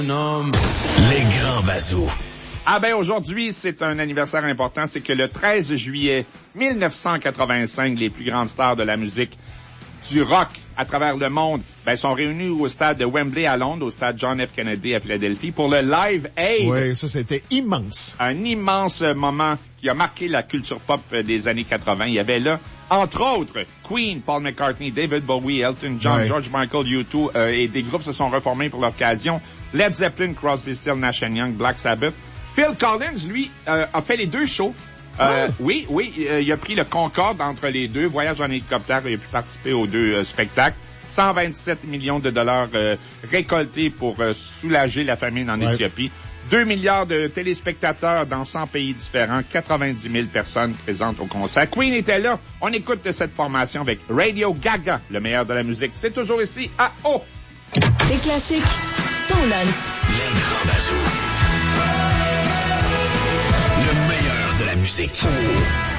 Les grands bazous. Ah ben aujourd'hui, c'est un anniversaire important, c'est que le 13 juillet 1985, les plus grandes stars de la musique du rock à travers le monde sont réunis au stade de Wembley à Londres, au stade John F. Kennedy à Philadelphie pour le Live Aid. Oui, ça c'était immense. Un immense moment qui a marqué la culture pop des années 80. Il y avait là, entre autres, Queen, Paul McCartney, David Bowie, Elton John, George Michael, U2 et des groupes se sont reformés pour l'occasion. Led Zeppelin, Crosby, Stills, Nash & Young, Black Sabbath. Phil Collins, lui, a fait les deux shows. Oui, il a pris le Concorde entre les deux. Voyage en hélicoptère, il a pu participer aux deux spectacles. 127 millions de dollars récoltés pour soulager la famine en Éthiopie. 2 milliards de téléspectateurs dans 100 pays différents. 90 000 personnes présentes au concert. Queen était là. On écoute cette formation avec Radio Gaga, le meilleur de la musique. C'est toujours ici à O. Des classiques, ton lunch. Les grands bazous. Le meilleur de la musique.